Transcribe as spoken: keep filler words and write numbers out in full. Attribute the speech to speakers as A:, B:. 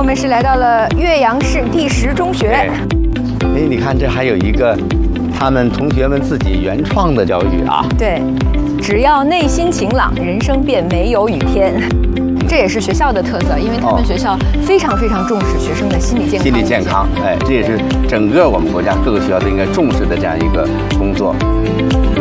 A: 们是来到了岳阳市第十中学。
B: 哎，你看这还有一个他们同学们自己原创的教语啊。
A: 对，只要内心晴朗，人生便没有雨天。这也是学校的特色，因为他们学校非常非常重视学生的心理健康。
B: 心理健康，哎，这也是整个我们国家各个学校都应该重视的这样一个工作。